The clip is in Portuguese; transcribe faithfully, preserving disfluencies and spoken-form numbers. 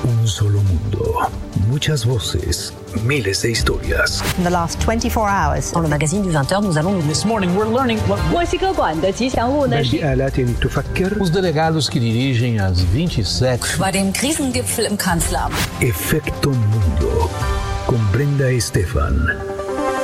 Un solo mundo, muchas voces, miles de historias. In the last twenty-four hours, dans le magazine du vingt heures, nous allons... This morning we're learning what... 墨西哥馆的吉祥物呢是 بآلات تفكر. Os delegados que dirigem as vinte e sete... Bei dem Krisengipfel im Kanzleramt. Efecto Mundo, con Brenda Estefan.